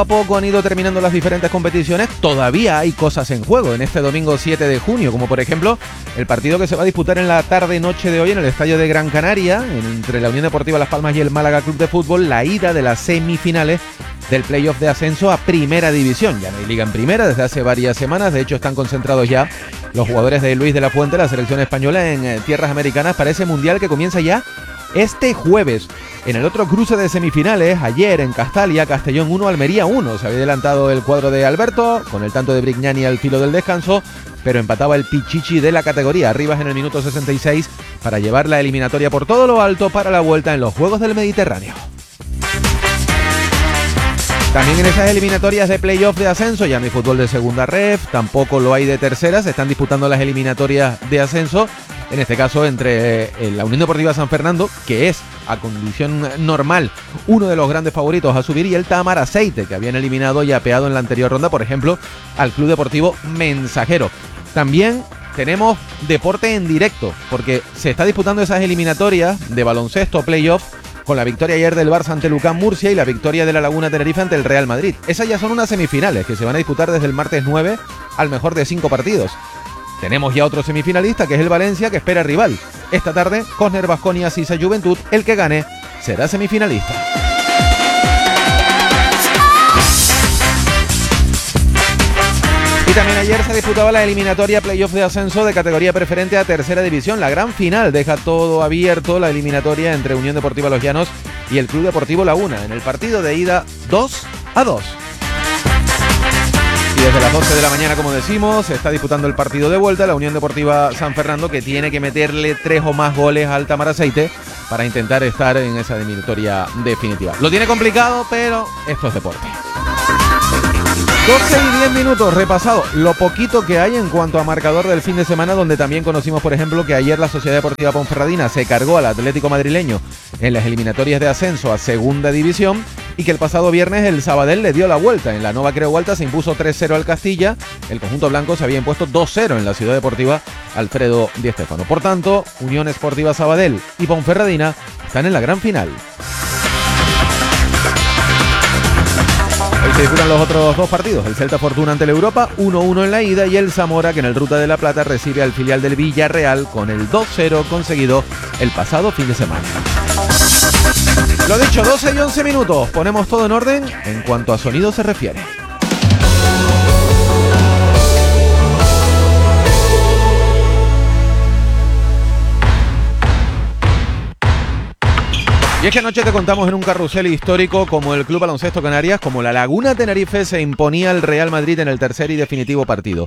A poco han ido terminando las diferentes competiciones, todavía hay cosas en juego en este domingo 7 de junio, como por ejemplo el partido que se va a disputar en la tarde-noche de hoy en el estadio de Gran Canaria, entre la Unión Deportiva Las Palmas y el Málaga Club de Fútbol, la ida de las semifinales del playoff de ascenso a Primera División. Ya no hay liga en Primera desde hace varias semanas, de hecho están concentrados ya los jugadores de Luis de la Fuente, la selección española, en tierras americanas para ese mundial que comienza ya este jueves. En el otro cruce de semifinales, ayer en Castalia, Castellón 1, Almería 1. Se había adelantado el cuadro de Alberto con el tanto de Brignani al filo del descanso, pero empataba el Pichichi de la categoría. Arribas en el minuto 66 para llevar la eliminatoria por todo lo alto para la vuelta en los Juegos del Mediterráneo. También en esas eliminatorias de playoff de ascenso ya no hay fútbol de segunda ref, tampoco lo hay de tercera, se están disputando las eliminatorias de ascenso, en este caso entre la Unión Deportiva San Fernando, que es a condición normal uno de los grandes favoritos a subir, y el Tamar Aceite, que habían eliminado y apeado en la anterior ronda, por ejemplo, al Club Deportivo Mensajero. También tenemos deporte en directo, porque se está disputando esas eliminatorias de baloncesto playoff, con la victoria ayer del Barça ante Lucán Murcia y la victoria de la Laguna Tenerife ante el Real Madrid. Esas ya son unas semifinales que se van a disputar desde el martes 9 al mejor de 5 partidos. Tenemos ya otro semifinalista, que es el Valencia, que espera rival. Esta tarde, Cosner Baskonia Sisa Juventud, el que gane será semifinalista. Y también ayer se disputaba la eliminatoria playoff de ascenso de categoría preferente a tercera división. La gran final deja todo abierto, la eliminatoria entre Unión Deportiva Los Llanos y el Club Deportivo Laguna. En el partido de ida 2-2. Y desde las 12 de la mañana, como decimos, se está disputando el partido de vuelta. La Unión Deportiva San Fernando, que tiene que meterle 3 o más goles al Tamar Aceite para intentar estar en esa eliminatoria definitiva. Lo tiene complicado, pero esto es deporte. 12 y 10 minutos, repasado lo poquito que hay en cuanto a marcador del fin de semana, donde también conocimos, por ejemplo, que ayer la Sociedad Deportiva Ponferradina se cargó al Atlético Madrileño en las eliminatorias de ascenso a Segunda División, y que el pasado viernes el Sabadell le dio la vuelta. En la Nova Creu Alta se impuso 3-0 al Castilla. El conjunto blanco se había impuesto 2-0 en la Ciudad Deportiva Alfredo Di Stéfano. Por tanto, Unión Esportiva Sabadell y Ponferradina están en la gran final. Hoy se disputan los otros dos partidos, el Celta Fortuna ante el Europa, 1-1 en la ida, y el Zamora, que en el Ruta de la Plata recibe al filial del Villarreal con el 2-0 conseguido el pasado fin de semana. Lo dicho, 12 y 11 minutos, ponemos todo en orden en cuanto a sonido se refiere. Y es que anoche te contamos en un carrusel histórico como el Club Baloncesto Canarias, como la Laguna Tenerife se imponía al Real Madrid en el tercer y definitivo partido.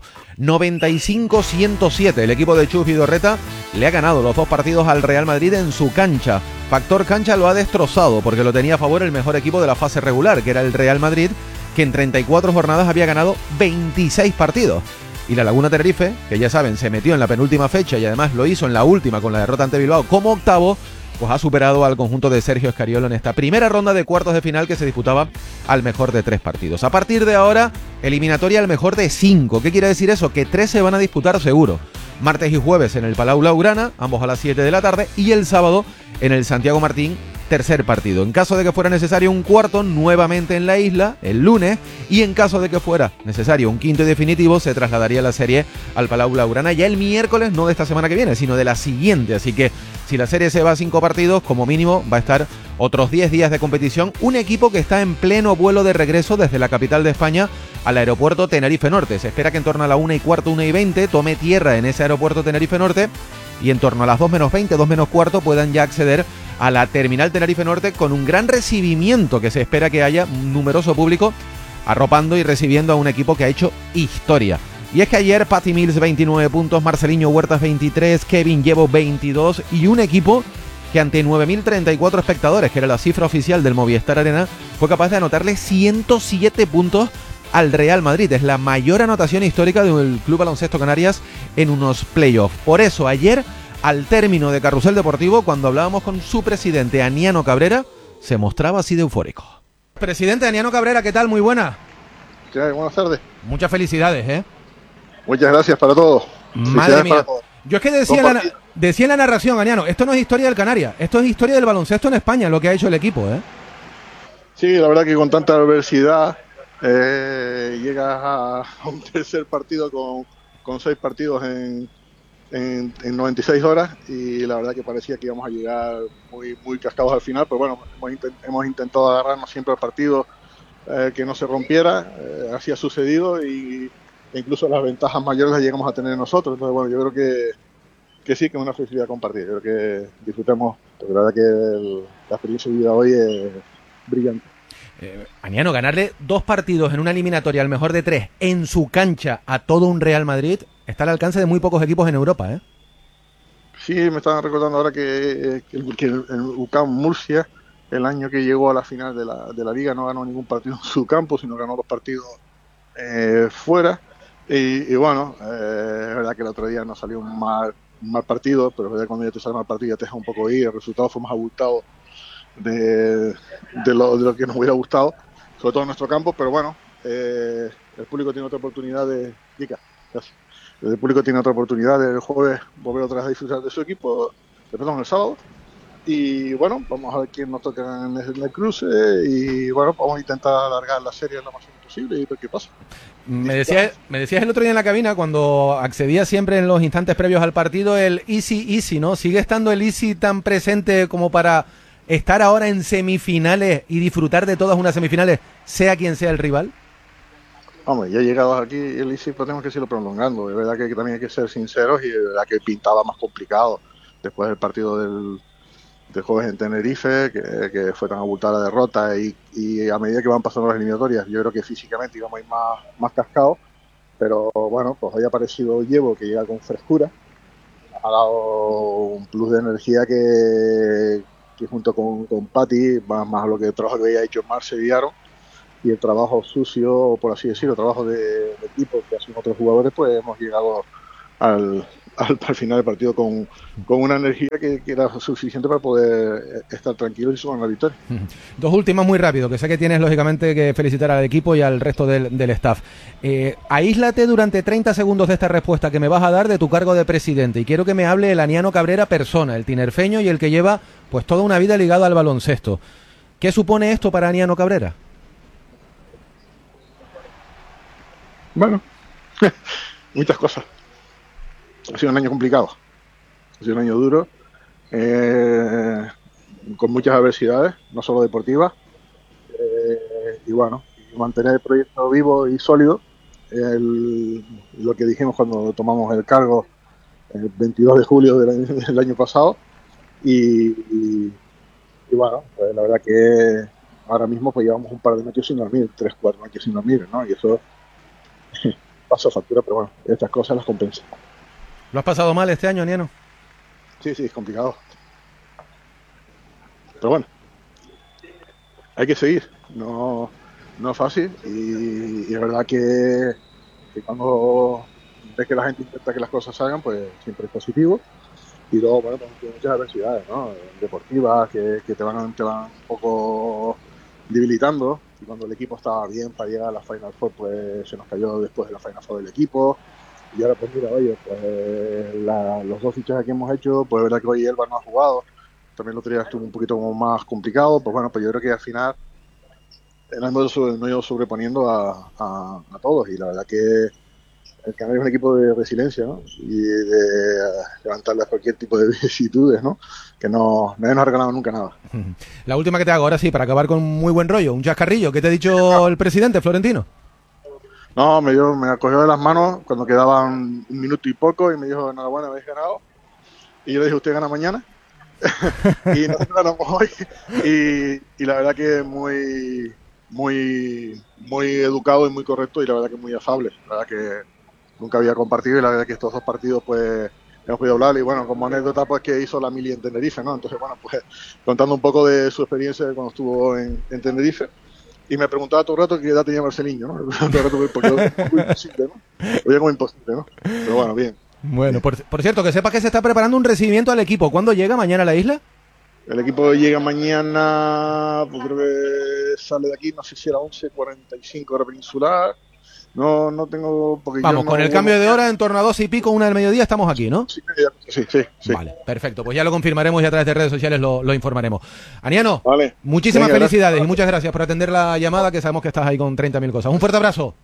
95-107, el equipo de Chus Vidorreta le ha ganado los dos partidos al Real Madrid en su cancha. Factor cancha lo ha destrozado porque lo tenía a favor el mejor equipo de la fase regular, que era el Real Madrid, que en 34 jornadas había ganado 26 partidos. Y la Laguna Tenerife, que ya saben, se metió en la penúltima fecha y además lo hizo en la última con la derrota ante Bilbao como octavo, pues ha superado al conjunto de Sergio Escariolo en esta primera ronda de cuartos de final que se disputaba al mejor de 3 partidos. A partir de ahora, eliminatoria al mejor de 5. ¿Qué quiere decir eso? Que 3 se van a disputar seguro. Martes y jueves en el Palau Blaugrana, ambos a las 7 de la tarde, y el sábado en el Santiago Martín, tercer partido. En caso de que fuera necesario un cuarto, nuevamente en la isla, el lunes, y en caso de que fuera necesario un quinto y definitivo, se trasladaría la serie al Palau Blaugrana ya el miércoles, no de esta semana que viene, sino de la siguiente. Así que si la serie se va a 5 partidos, como mínimo va a estar otros 10 días de competición. Un equipo que está en pleno vuelo de regreso desde la capital de España al aeropuerto Tenerife Norte. Se espera que en torno a la 1:15, 1:20 tome tierra en ese aeropuerto Tenerife Norte, y en torno a las 2 menos 20, 2 menos cuarto puedan ya acceder a la terminal Tenerife Norte, con un gran recibimiento que se espera que haya, un numeroso público arropando y recibiendo a un equipo que ha hecho historia. Y es que ayer Patty Mills 29 puntos, Marceliño Huertas 23, Kevin Llevo 22, y un equipo que ante 9.034 espectadores, que era la cifra oficial del Movistar Arena, fue capaz de anotarle 107 puntos al Real Madrid. Es la mayor anotación histórica del Club Baloncesto Canarias en unos playoffs. Por eso ayer, al término de Carrusel Deportivo, cuando hablábamos con su presidente Aniano Cabrera, se mostraba así de eufórico. Presidente Aniano Cabrera, ¿qué tal? Muy buena. ¿Qué hay? Buenas tardes. Muchas felicidades, ¿eh? Muchas gracias para todos. Madre mía. Yo es que decía en la narración, Aniano, esto no es historia del Canarias, esto es historia del baloncesto en España, lo que ha hecho el equipo, ¿eh? Sí, la verdad que con tanta adversidad llegas a un tercer partido con 6 partidos en 96 horas y la verdad que parecía que íbamos a llegar muy cascados al final, pero bueno, hemos intentado agarrarnos siempre al partido, que no se rompiera, así ha sucedido e incluso las ventajas mayores las llegamos a tener nosotros. Entonces bueno, yo creo que sí, que es una felicidad compartida. Yo creo que disfrutemos, porque la verdad que la experiencia vivida hoy es brillante. Aniano, ganarle 2 partidos en una eliminatoria al mejor de 3 en su cancha a todo un Real Madrid está al alcance de muy pocos equipos en Europa, ¿eh? Sí, me estaban recordando ahora que el UCAM Murcia, el año que llegó a la final de la Liga, no ganó ningún partido en su campo, sino ganó los partidos fuera. Y bueno, es verdad que el otro día nos salió un mal partido, pero es verdad que cuando ya te sale mal partido ya te deja un poco ir. El resultado fue más abultado de lo que nos hubiera gustado, sobre todo en nuestro campo, pero bueno, el público tiene otra oportunidad el público tiene otra oportunidad de el jueves volver otra vez a disfrutar de su equipo, perdón, el sábado. Y bueno, vamos a ver quién nos toca en el cruce y bueno, vamos a intentar alargar la serie lo máximo posible y ver qué pasa. Me decías el otro día en la cabina, cuando accedía siempre en los instantes previos al partido, el easy, ¿no? ¿Sigue estando el easy tan presente como para estar ahora en semifinales y disfrutar de todas unas semifinales, sea quien sea el rival? Hombre, ya llegados aquí, el easy pues tenemos que seguirlo prolongando. Es verdad que también hay que ser sinceros y es verdad que pintaba más complicado después del partido del jueves en Tenerife, que fue tan abultada la derrota y a medida que van pasando las eliminatorias, yo creo que físicamente íbamos a ir más cascados, pero bueno, pues hoy ha aparecido Llevo, que llega con frescura, ha dado un plus de energía que junto con Patti, más lo que el trabajo que había hecho Marce y Aaron, y el trabajo sucio, por así decirlo, el trabajo de equipo que hacen otros jugadores, pues hemos llegado al final del partido con una energía que era suficiente para poder estar tranquilos y sumar la victoria. 2 últimas muy rápido, que sé que tienes lógicamente que felicitar al equipo y al resto del staff. Aíslate durante 30 segundos de esta respuesta que me vas a dar de tu cargo de presidente y quiero que me hable el Aniano Cabrera persona, el tinerfeño y el que lleva pues toda una vida ligado al baloncesto. ¿Qué supone esto para Aniano Cabrera? Bueno, muchas cosas. Ha sido un año complicado, ha sido un año duro, con muchas adversidades, no solo deportivas, y bueno, mantener el proyecto vivo y sólido, lo que dijimos cuando tomamos el cargo el 22 de julio del año pasado, y bueno, pues la verdad que ahora mismo pues llevamos un par de noches sin dormir, 3-4 noches sin dormir, ¿no? Y eso pasa factura, pero bueno, estas cosas las compensa. ¿Lo has pasado mal este año, Aniano? Sí, es complicado. Pero bueno, hay que seguir. No es fácil y es verdad que cuando ves que la gente intenta que las cosas salgan, pues siempre es positivo. Y luego, bueno, pues hay muchas adversidades, ¿no? Deportivas que te van un poco debilitando. Y cuando el equipo estaba bien para llegar a la Final Four, pues se nos cayó después de la Final Four del equipo. Y ahora pues mira, oye, pues los 2 fichajes que hemos hecho, pues es verdad que hoy Elba no ha jugado, también el otro día estuvo un poquito como más complicado, pues bueno, pues yo creo que al final nos hemos ido sobreponiendo a todos y la verdad que el Canario es un equipo de resiliencia, ¿no? Y de levantarle cualquier tipo de vicisitudes, ¿no? Que nadie nos ha regalado nunca nada. La última que te hago ahora sí, para acabar con muy buen rollo, un chascarrillo, ¿qué te ha dicho el presidente, Florentino? No, me acogió de las manos cuando quedaban 1 minuto y poco y me dijo, enhorabuena, habéis ganado. Y yo le dije, ¿usted gana mañana? Y nosotros ganamos hoy. Y la verdad que muy educado y muy correcto y la verdad que muy afable. La verdad que nunca había compartido y la verdad que estos 2 partidos pues hemos podido hablar y bueno, como anécdota pues que hizo la mili en Tenerife, ¿no? Entonces bueno, pues contando un poco de su experiencia cuando estuvo en Tenerife. Y me preguntaba todo el rato qué edad tenía Marceliño, ¿no? Todo el rato, porque es muy imposible, ¿no? Lo veía como imposible, ¿no? Pero bueno, bien. Bueno, por cierto, que sepas que se está preparando un recibimiento al equipo. ¿Cuándo llega? ¿Mañana a la isla? El equipo llega mañana, pues creo que sale de aquí, no sé si era 11:45 hora peninsular. No tengo... Porque Vamos, yo con el cambio de hora en torno a 12 y pico, 1 del mediodía, estamos aquí, ¿no? Sí. Vale, perfecto. Pues ya lo confirmaremos y a través de redes sociales lo informaremos. Aniano, Vale. muchísimas Venga, felicidades gracias. y muchas gracias por atender la llamada, que sabemos que estás ahí con 30.000 cosas. Un fuerte abrazo.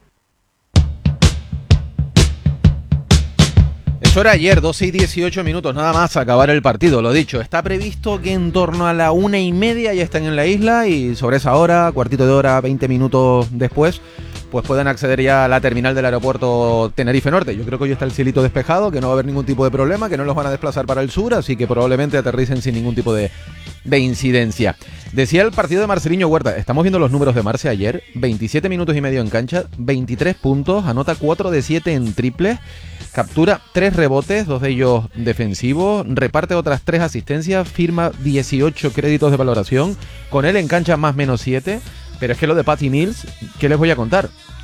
Eso era ayer, 12 y 18 minutos, nada más acabar el partido, lo dicho. Está previsto que en torno a la 1:30 ya estén en la isla y sobre esa hora, cuartito de hora, 20 minutos después, pues pueden acceder ya a la terminal del aeropuerto Tenerife Norte. Yo creo que hoy está el cielito despejado, que no va a haber ningún tipo de problema, que no los van a desplazar para el sur, así que probablemente aterricen sin ningún tipo de incidencia. Decía el partido de Marceliño Huerta, estamos viendo los números de Marce ayer, 27 minutos y medio en cancha, 23 puntos, anota 4 de 7 en triples, captura 3 rebotes, 2 de ellos defensivos, reparte otras 3 asistencias, firma 18 créditos de valoración, con él en cancha más menos 7, pero es que lo de Patty Mills, ¿qué les voy a contar?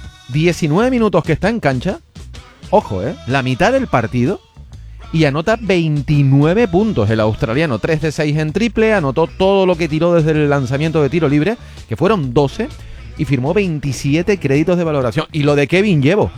19 minutos que está en cancha, ojo, la mitad del partido, y anota 29 puntos el australiano, 3 de 6 en triple, anotó todo lo que tiró desde el lanzamiento de tiro libre, que fueron 12, y firmó 27 créditos de valoración. Y lo de Kevin Llevo,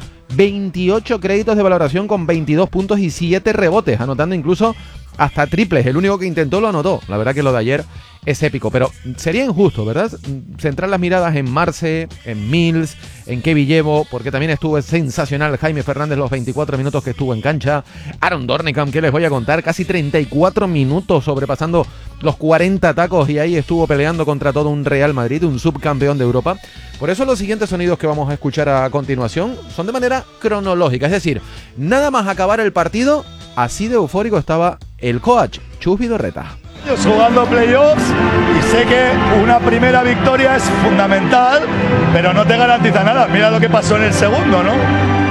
28 créditos de valoración con 22 puntos y 7 rebotes, anotando incluso hasta triples. El único que intentó lo anotó. La verdad que lo de ayer es épico, pero sería injusto, ¿verdad? Centrar las miradas en Marce, en Mills, en Kevin Llevo, porque también estuvo sensacional Jaime Fernández los 24 minutos que estuvo en cancha. Aaron Dornicamp, ¿qué les voy a contar? Casi 34 minutos sobrepasando los 40 tacos y ahí estuvo peleando contra todo un Real Madrid, un subcampeón de Europa. Por eso los siguientes sonidos que vamos a escuchar a continuación son de manera cronológica, es decir, nada más acabar el partido, así de eufórico estaba el coach Chus Vidorreta. Jugando playoffs y sé que una primera victoria es fundamental, pero no te garantiza nada. Mira lo que pasó en el segundo, ¿no?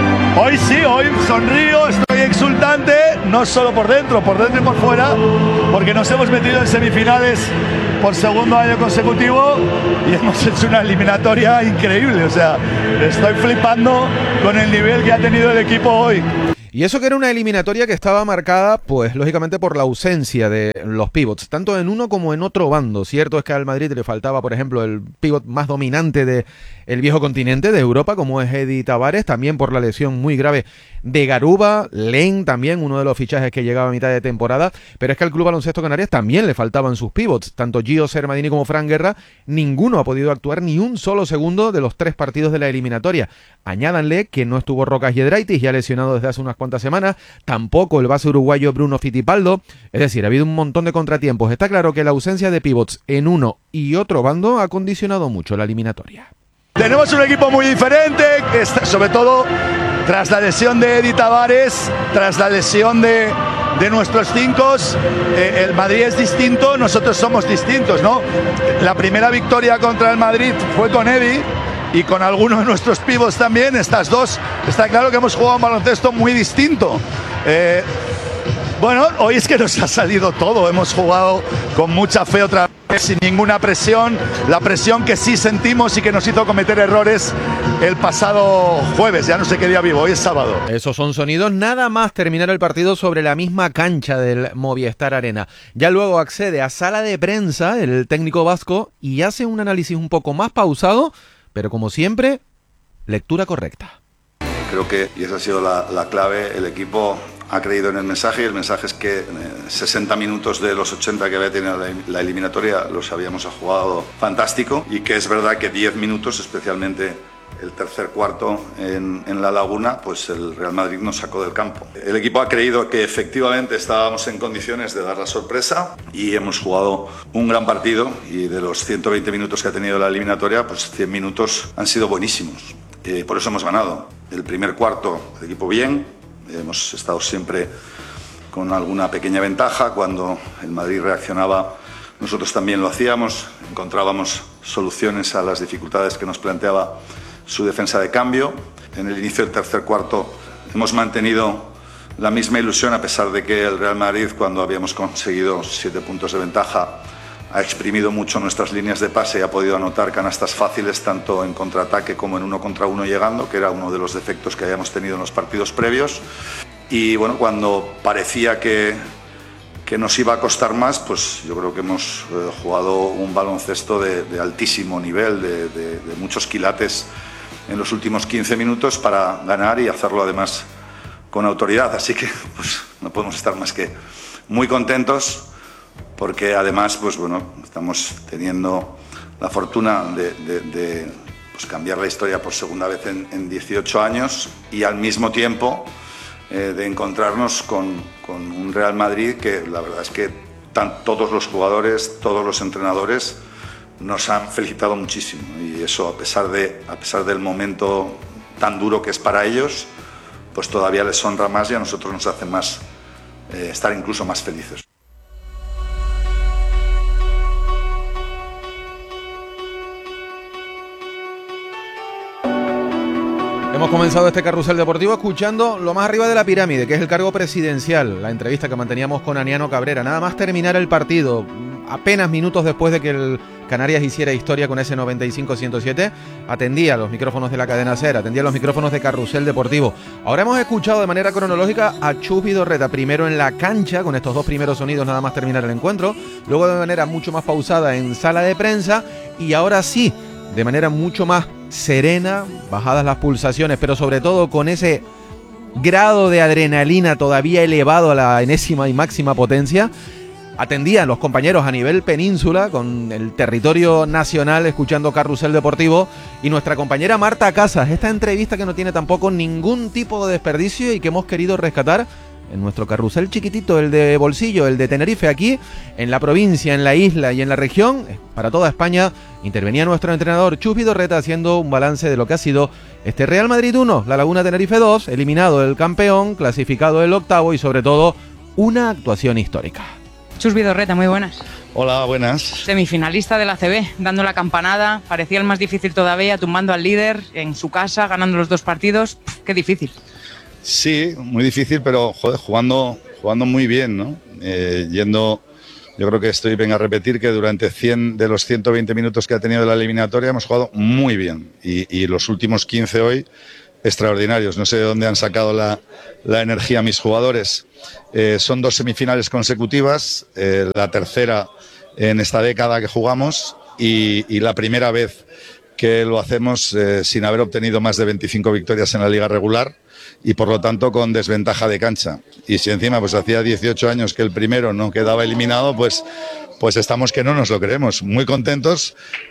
Hoy sí, hoy sonrío, estoy exultante, no solo por dentro y por fuera, porque nos hemos metido en semifinales por segundo año consecutivo y hemos hecho una eliminatoria increíble. O sea, estoy flipando con el nivel que ha tenido el equipo hoy. Y eso que era una eliminatoria que estaba marcada, pues lógicamente por la ausencia de los pivots, tanto en uno como en otro bando. Cierto es que al Madrid le faltaba, por ejemplo, el pivot más dominante del viejo continente de Europa, como es Eddie Tavares, también por la lesión muy grave de Garuba, Len también, uno de los fichajes que llegaba a mitad de temporada, pero es que al Club Baloncesto Canarias también le faltaban sus pivots, tanto Gio Sermadini como Fran Guerra, ninguno ha podido actuar ni un solo segundo de los 3 partidos de la eliminatoria. Añádanle que no estuvo Rocas Giedraitis, ya lesionado desde hace unas cuantas semanas, tampoco el base uruguayo Bruno Fittipaldo, es decir, ha habido un montón de contratiempos. Está claro que la ausencia de pivots en uno y otro bando ha condicionado mucho la eliminatoria. Tenemos un equipo muy diferente, sobre todo tras la lesión de Eddie Tavares, tras la lesión de nuestros 5, el Madrid es distinto, nosotros somos distintos, ¿no? La primera victoria contra el Madrid fue con Eddie y con algunos de nuestros pibos también. Estas dos, está claro que hemos jugado un baloncesto muy distinto. Bueno, hoy es que nos ha salido todo, hemos jugado con mucha fe otra vez, sin ninguna presión, la presión que sí sentimos y que nos hizo cometer errores el pasado jueves, ya no sé qué día vivo, hoy es sábado. Esos son sonidos nada más terminar el partido sobre la misma cancha del Movistar Arena. Ya luego accede a sala de prensa el técnico vasco y hace un análisis un poco más pausado, pero como siempre, lectura correcta. Creo que, y esa ha sido la clave, el equipo ha creído en el mensaje y el mensaje es que 60 minutos de los 80 que había tenido la eliminatoria los habíamos jugado fantástico y que es verdad que 10 minutos, especialmente el tercer cuarto en La Laguna, pues el Real Madrid nos sacó del campo. El equipo ha creído que efectivamente estábamos en condiciones de dar la sorpresa y hemos jugado un gran partido y de los 120 minutos que ha tenido la eliminatoria, pues 100 minutos han sido buenísimos. Por eso hemos ganado. El primer cuarto, el equipo bien, hemos estado siempre con alguna pequeña ventaja. Cuando el Madrid reaccionaba, nosotros también lo hacíamos, encontrábamos soluciones a las dificultades que nos planteaba su defensa de cambio. En el inicio del tercer cuarto hemos mantenido la misma ilusión, a pesar de que el Real Madrid, cuando habíamos conseguido 7 puntos de ventaja, ha exprimido mucho nuestras líneas de pase y ha podido anotar canastas fáciles tanto en contraataque como en 1 contra 1 llegando, que era uno de los defectos que habíamos tenido en los partidos previos. Y bueno, cuando parecía que nos iba a costar más, pues yo creo que hemos jugado un baloncesto de altísimo nivel, de muchos quilates en los últimos 15 minutos para ganar y hacerlo además con autoridad. Así que pues no podemos estar más que muy contentos, porque además pues bueno, estamos teniendo la fortuna de pues cambiar la historia por segunda vez en 18 años y al mismo tiempo de encontrarnos con un Real Madrid que la verdad es que todos los jugadores, todos los entrenadores nos han felicitado muchísimo, y eso a pesar del momento tan duro que es para ellos, pues todavía les honra más y a nosotros nos hace más estar incluso más felices. Hemos comenzado este carrusel deportivo escuchando lo más arriba de la pirámide, que es el cargo presidencial, la entrevista que manteníamos con Aniano Cabrera. Nada más terminar el partido, apenas minutos después de que el Canarias hiciera historia con ese 95-107, atendía los micrófonos de la cadena SER, atendía los micrófonos de Carrusel Deportivo. Ahora hemos escuchado de manera cronológica a Chus Vidorreta, primero en la cancha, con estos dos primeros sonidos nada más terminar el encuentro, luego de manera mucho más pausada en sala de prensa, y ahora sí, de manera mucho más serena, bajadas las pulsaciones, pero sobre todo con ese grado de adrenalina todavía elevado a la enésima y máxima potencia, atendían los compañeros a nivel península, con el territorio nacional, escuchando Carrusel Deportivo, y nuestra compañera Marta Casas, esta entrevista que no tiene tampoco ningún tipo de desperdicio y que hemos querido rescatar en nuestro carrusel chiquitito, el de bolsillo, el de Tenerife, aquí en la provincia, en la isla y en la región, para toda España. Intervenía nuestro entrenador Chus Vidorreta haciendo un balance de lo que ha sido este Real Madrid 1, La Laguna Tenerife 2, eliminado el campeón, clasificado el octavo y sobre todo una actuación histórica. Chus Vidorreta, muy buenas. Hola, buenas. Semifinalista de la ACB, dando la campanada, parecía el más difícil todavía, tumbando al líder en su casa, ganando los 2 partidos. Qué difícil. Sí, muy difícil, pero joder, jugando muy bien, ¿no? Yo creo que venga a repetir que durante 100 de los 120 minutos que ha tenido la eliminatoria hemos jugado muy bien, y los últimos 15 hoy extraordinarios. No sé de dónde han sacado la energía mis jugadores. Son 2 semifinales consecutivas, la tercera en esta década que jugamos y la primera vez que lo hacemos sin haber obtenido más de 25 victorias en la liga regular, y por lo tanto con desventaja de cancha. Y si encima pues hacía 18 años que el primero no quedaba eliminado, pues estamos que no nos lo creemos. Muy contentos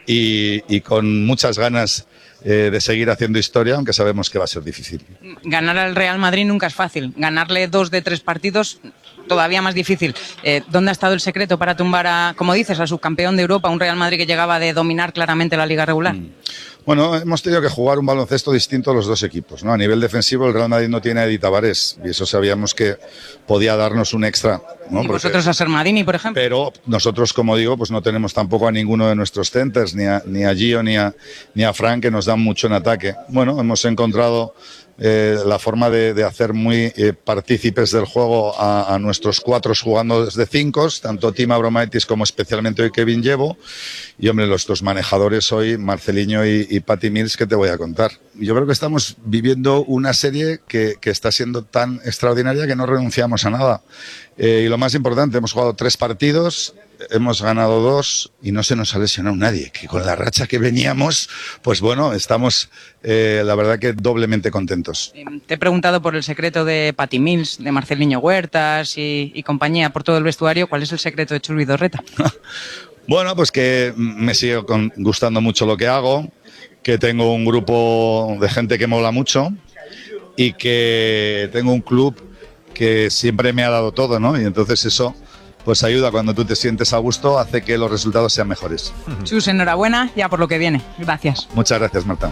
y con muchas ganas de seguir haciendo historia, aunque sabemos que va a ser difícil. Ganar al Real Madrid nunca es fácil. Ganarle 2 de 3 partidos, todavía más difícil. ¿Dónde ha estado el secreto para tumbar como dices, al subcampeón de Europa, un Real Madrid que llegaba de dominar claramente la liga regular? Bueno, hemos tenido que jugar un baloncesto distinto los 2 equipos, ¿no? A nivel defensivo, el Real Madrid no tiene a Edi Tavares, y eso sabíamos que podía darnos un extra, ¿no? Y vosotros a Sermadini, por ejemplo. Pero nosotros, como digo, pues no tenemos tampoco a ninguno de nuestros centers, ni a Gio ni a Frank, que nos dan mucho en ataque. Bueno, hemos encontrado la forma de hacer muy partícipes del juego a nuestros 4 jugando desde 5, tanto Tim Abromaitis como especialmente hoy Kevin Llevo, y hombre, los 2 manejadores hoy, Marceliño y Patty Mills, que te voy a contar. Yo creo que estamos viviendo una serie que está siendo tan extraordinaria que no renunciamos a nada. Y lo más importante, hemos jugado 3 partidos, hemos ganado 2 y no se nos ha lesionado nadie, que con la racha que veníamos, pues bueno, estamos la verdad que doblemente contentos. Te he preguntado por el secreto de Patty Mills, de Marceliño Huertas y compañía, por todo el vestuario. ¿Cuál es el secreto de Chus Vidorreta? Bueno, pues que me sigue gustando mucho lo que hago, que tengo un grupo de gente que mola mucho y que tengo un club que siempre me ha dado todo, ¿no? Y entonces eso pues ayuda, cuando tú te sientes a gusto, hace que los resultados sean mejores. Chus, enhorabuena ya por lo que viene. Gracias. Muchas gracias, Marta.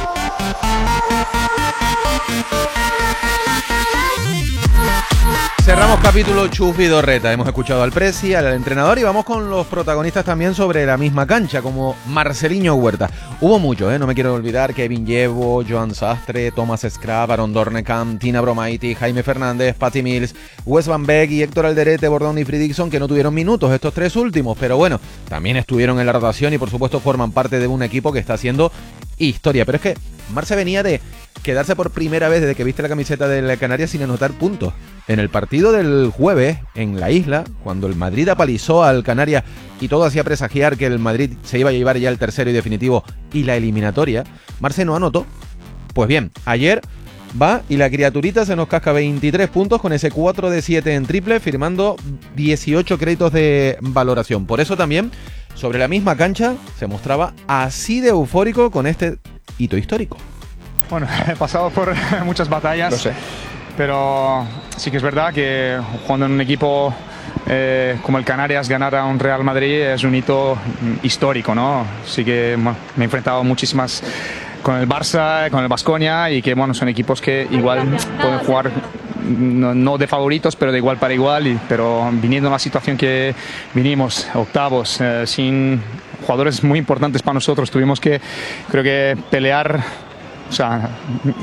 Cerramos capítulo Chus Vidorreta. Hemos escuchado al presi, al entrenador, y vamos con los protagonistas también sobre la misma cancha, como Marceliño Huerta. Hubo mucho, no me quiero olvidar, Kevin Llevo, Joan Sastre, Thomas Scrab, Aaron Dornekam, Tina Bromaitis, Jaime Fernández, Patty Mills, Wes Van Beek y Héctor Alderete, Bordón y Fridriksson, que no tuvieron minutos estos 3 últimos, pero bueno, también estuvieron en la rotación y por supuesto forman parte de un equipo que está haciendo historia. Pero es que Marce venía de quedarse por primera vez desde que viste la camiseta del Canarias sin anotar puntos. En el partido del jueves en la isla, cuando el Madrid apalizó al Canarias y todo hacía presagiar que el Madrid se iba a llevar ya el tercero y definitivo y la eliminatoria, Marce no anotó Pues bien, ayer va y la criaturita se nos casca 23 puntos con ese 4 de 7 en triple, firmando 18 créditos de valoración. Por eso también, sobre la misma cancha, se mostraba así de eufórico con este hito histórico. Bueno, he pasado por muchas batallas, Lo sé. pero sí que es verdad que jugando en un equipo como el Canarias, ganar a un Real Madrid es un hito histórico, ¿no? Sí que bueno, me he enfrentado muchísimas con el Barça, con el Baskonia, y que bueno, son equipos que igual pueden jugar no de favoritos, pero de igual para igual, pero viniendo en la situación que vinimos, octavos, sin jugadores muy importantes para nosotros, tuvimos que, creo que, pelear, o sea,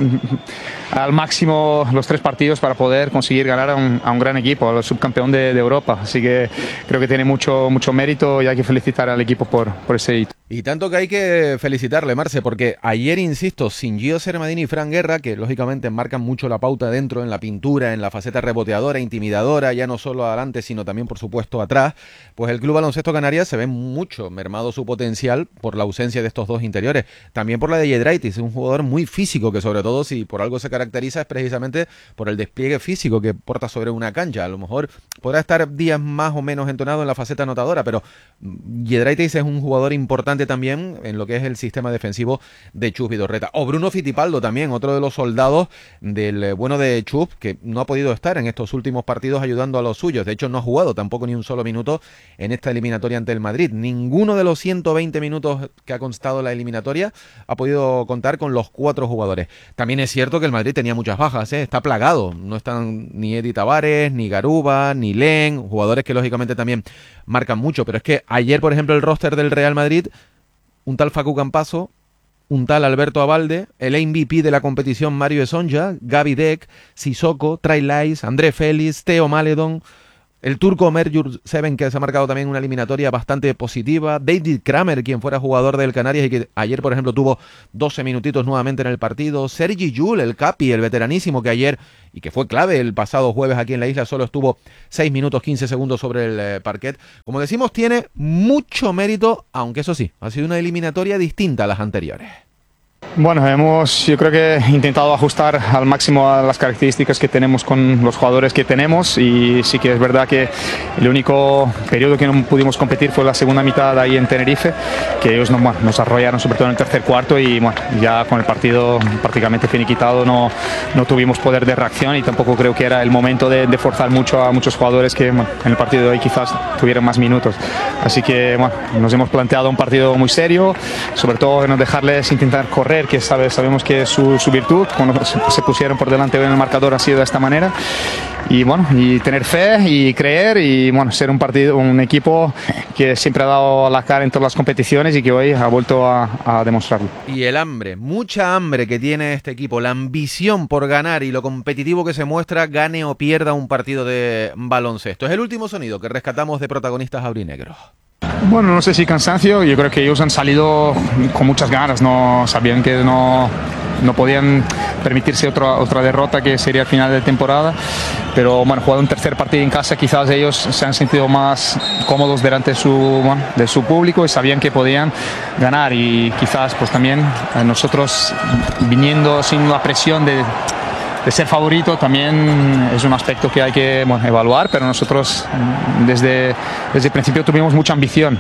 al máximo los 3 partidos para poder conseguir ganar a un gran equipo, al subcampeón de Europa. Así que creo que tiene mucho mérito y hay que felicitar al equipo por ese hito. Y tanto que hay que felicitarle, Marce, porque ayer, insisto, sin Gio Sermadini y Fran Guerra, que lógicamente marcan mucho la pauta dentro, en la pintura, en la faceta reboteadora, intimidadora, ya no solo adelante, sino también, por supuesto, atrás, pues el Club Baloncesto Canarias se ve mucho mermado su potencial por la ausencia de estos dos interiores. También por la de Giedraitis, un jugador muy físico, que sobre todo, si por algo se caracteriza, es precisamente por el despliegue físico que porta sobre una cancha. A lo mejor podrá estar días más o menos entonado en la faceta anotadora, pero Giedraitis es un jugador importante también en lo que es el sistema defensivo de Chus Vidorreta. O Bruno Fittipaldo también, otro de los soldados del bueno de Chus, que no ha podido estar en estos últimos partidos ayudando a los suyos. De hecho, no ha jugado tampoco ni un solo minuto en esta eliminatoria ante el Madrid. Ninguno de los 120 minutos que ha constado la eliminatoria ha podido contar con los 4 jugadores. También es cierto que el Madrid tenía muchas bajas, está plagado. No están ni Edi Tavares, ni Garuba, ni Len, jugadores que lógicamente también marcan mucho. Pero es que ayer, por ejemplo, el roster del Real Madrid, un tal Facu Campazzo, un tal Alberto Abalde, el MVP de la competición Mario Esonja, Gaby Deck, Sissoko, Trey Lyles, André Félix, Theo Maledon, el turco Merjur Seven, que se ha marcado también una eliminatoria bastante positiva, David Kramer, quien fuera jugador del Canarias y que ayer, por ejemplo, tuvo 12 minutitos nuevamente en el partido, Sergi Llull, el Capi, el veteranísimo, que ayer, y que fue clave el pasado jueves aquí en la isla, solo estuvo 6 minutos 15 segundos sobre el parquet. Como decimos, tiene mucho mérito, aunque eso sí, ha sido una eliminatoria distinta a las anteriores. Bueno, hemos, yo creo que intentado ajustar al máximo a las características que tenemos con los jugadores que tenemos, y sí que es verdad que el único periodo que no pudimos competir fue la segunda mitad ahí en Tenerife, que ellos nos arrollaron sobre todo en el tercer cuarto, y bueno, ya con el partido prácticamente finiquitado no tuvimos poder de reacción, y tampoco creo que era el momento de forzar mucho a muchos jugadores que bueno, en el partido de hoy quizás tuvieran más minutos. Así que bueno, nos hemos planteado un partido muy serio, sobre todo en no dejarles intentar correr, que sabemos que es su virtud. Cuando se pusieron por delante en el marcador ha sido de esta manera, y bueno, y tener fe y creer, y bueno, ser un equipo que siempre ha dado la cara en todas las competiciones y que hoy ha vuelto a demostrarlo. Y el hambre, mucha hambre que tiene este equipo, la ambición por ganar y lo competitivo que se muestra, gane o pierda un partido de baloncesto. Es el último sonido que rescatamos de protagonistas aurinegros. Bueno, no sé si cansancio, yo creo que ellos han salido con muchas ganas, no sabían que no podían permitirse otra derrota, que sería el final de temporada, pero bueno, jugando un tercer partido en casa, quizás ellos se han sentido más cómodos delante de su público y sabían que podían ganar, y quizás pues también nosotros viniendo sin la presión de ser favorito también es un aspecto que hay que evaluar, pero nosotros desde el principio tuvimos mucha ambición.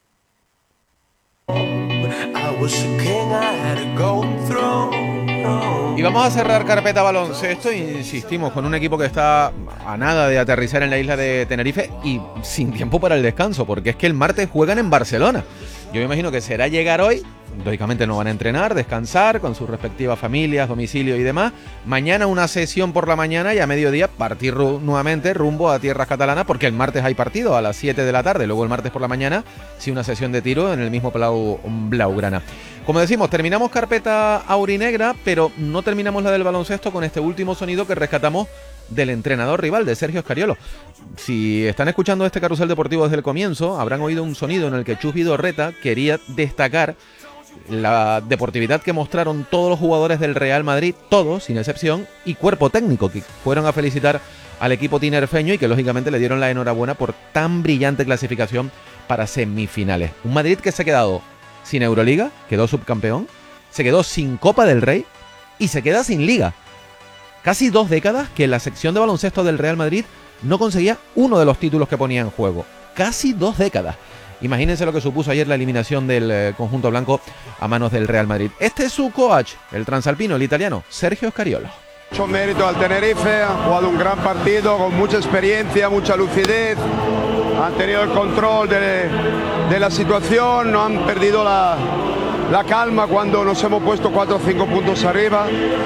Y vamos a cerrar carpeta baloncesto, insistimos, con un equipo que está a nada de aterrizar en la isla de Tenerife y sin tiempo para el descanso, porque es que el martes juegan en Barcelona. Yo me imagino que será llegar hoy, lógicamente no van a entrenar, descansar con sus respectivas familias, domicilio y demás. Mañana una sesión por la mañana y a mediodía partir nuevamente rumbo a tierras catalanas, porque el martes hay partido a las 7 de la tarde, luego el martes por la mañana sí una sesión de tiro en el mismo Blaugrana. Como decimos, terminamos carpeta aurinegra, pero no terminamos la del baloncesto con este último sonido que rescatamos del entrenador rival, de Sergio Scariolo. Si están escuchando este carrusel deportivo desde el comienzo, habrán oído un sonido en el que Chus Vidorreta quería destacar la deportividad que mostraron todos los jugadores del Real Madrid, todos, sin excepción, y cuerpo técnico, que fueron a felicitar al equipo tinerfeño y que lógicamente le dieron la enhorabuena por tan brillante clasificación para semifinales. Un Madrid que se ha quedado sin Euroliga, quedó subcampeón, se quedó sin Copa del Rey y se queda sin liga. Casi 2 décadas que la sección de baloncesto del Real Madrid no conseguía uno de los títulos que ponía en juego. Casi 2 décadas. Imagínense lo que supuso ayer la eliminación del conjunto blanco a manos del Real Madrid. Este es su coach, el transalpino, el italiano, Sergio Scariolo. Mucho mérito al Tenerife, han jugado un gran partido con mucha experiencia, mucha lucidez, han tenido el control de la situación, no han perdido la calma cuando nos hemos puesto 4 o 5 puntos arriba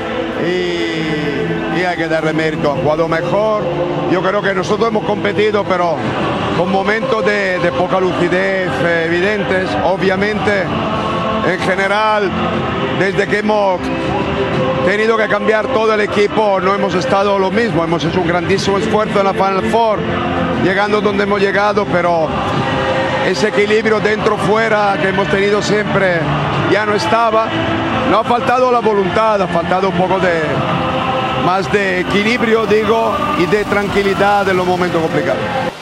y hay que darle mérito, han jugado mejor. Yo creo que nosotros hemos competido, pero con momentos de poca lucidez evidentes. Obviamente, en general, desde que hemos tenido que cambiar todo el equipo, no hemos estado lo mismo. Hemos hecho un grandísimo esfuerzo en la Final Four, llegando donde hemos llegado, pero ese equilibrio dentro-fuera que hemos tenido siempre ya no estaba. No ha faltado la voluntad, ha faltado un poco más de equilibrio, digo, y de tranquilidad en los momentos complicados.